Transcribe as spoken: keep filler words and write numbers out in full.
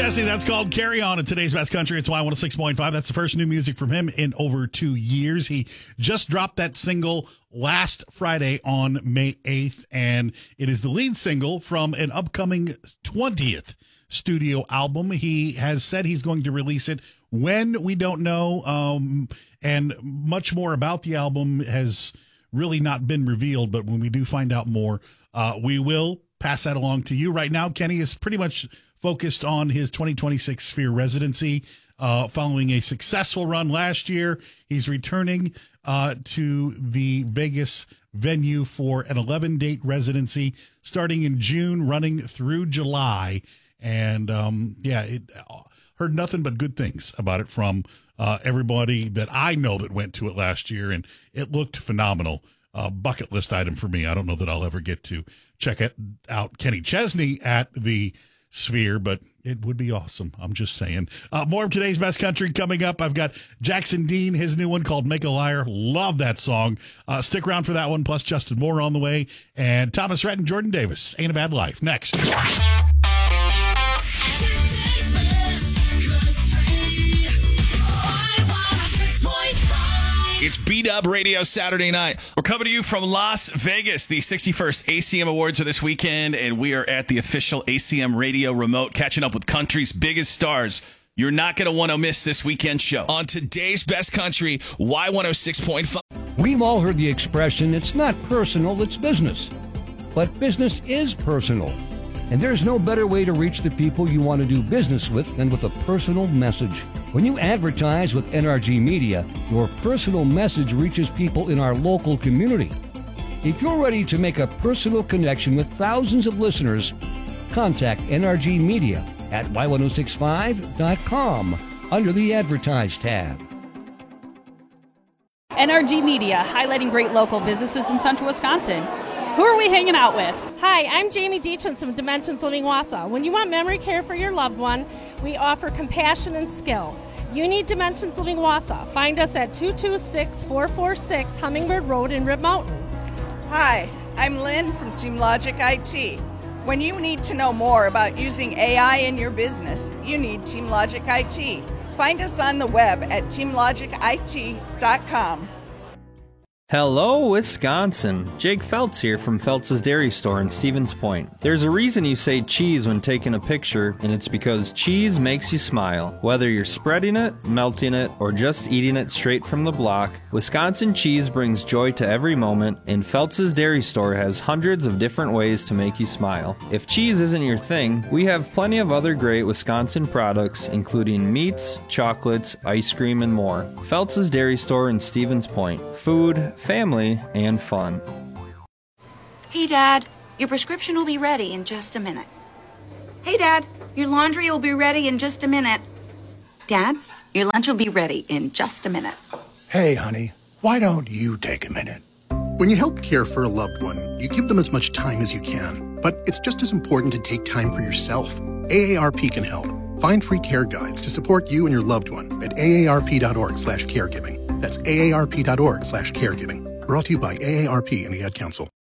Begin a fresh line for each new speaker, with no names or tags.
Chesney, that's called Carry On in today's Best Country. It's Y one oh six point five. That's the first new music from him in over two years. He just dropped that single last Friday on May eighth, and it is the lead single from an upcoming twentieth studio album. He has said he's going to release it when, we don't know, um, and much more about the album has really not been revealed, but when we do find out more, uh, we will pass that along to you. Right now, Kenny is pretty much focused on his twenty twenty-six Sphere residency, uh, following a successful run last year. He's returning uh, to the Vegas venue for an eleven-date residency starting in June, running through July. And, um, yeah, it heard nothing but good things about it from uh, everybody that I know that went to it last year, and it looked phenomenal. Uh, bucket list item for me. I don't know that I'll ever get to check it out Kenny Chesney at the Sphere, but it would be awesome. I'm just saying. Uh, more of today's Best Country coming up. I've got Jackson Dean, his new one called Make a Liar. Love that song. Uh, stick around for that one, plus Justin Moore on the way. And Thomas Rhett and Jordan Davis, Ain't a Bad Life. Next.
It's B-Dub Radio Saturday night. We're coming to you from Las Vegas. The sixty-first A C M Awards are this weekend, and we are at the official A C M Radio remote, catching up with country's biggest stars. You're not going to want to miss this weekend show. On today's Best Country, Y one oh six point five.
We've all heard the expression, it's not personal, it's business. But business is personal. And there's no better way to reach the people you want to do business with than with a personal message. When you advertise with N R G Media, your personal message reaches people in our local community. If you're ready to make a personal connection with thousands of listeners, contact N R G Media at Y one oh six five dot com under the Advertise tab.
N R G Media, highlighting great local businesses in central Wisconsin. Who are we hanging out with?
Hi, I'm Jamie Deachens from Dimensions Living Wausau. When you want memory care for your loved one, we offer compassion and skill. You need Dimensions Living Wausau. Find us at two two six, four four six Hummingbird Road in Rib Mountain.
Hi, I'm Lynn from Team Logic I T. When you need to know more about using A I in your business, you need Team Logic I T. Find us on the web at team logic I T dot com.
Hello, Wisconsin. Jake Feltz here from Feltz's Dairy Store in Stevens Point. There's a reason you say cheese when taking a picture, and it's because cheese makes you smile. Whether you're spreading it, melting it, or just eating it straight from the block, Wisconsin cheese brings joy to every moment, and Feltz's Dairy Store has hundreds of different ways to make you smile. If cheese isn't your thing, we have plenty of other great Wisconsin products, including meats, chocolates, ice cream, and more. Feltz's Dairy Store in Stevens Point. Food, family, and fun.
Hey, Dad, your prescription will be ready in just a minute. Hey, Dad, your laundry will be ready in just a minute. Dad, your lunch will be ready in just a minute.
Hey, honey, why don't you take a minute?
When you help care for a loved one, you give them as much time as you can. But it's just as important to take time for yourself. A A R P can help. Find free care guides to support you and your loved one at A A R P dot org slash caregiving. That's A A R P dot org slash caregiving. Brought to you by A A R P and the Ad Council.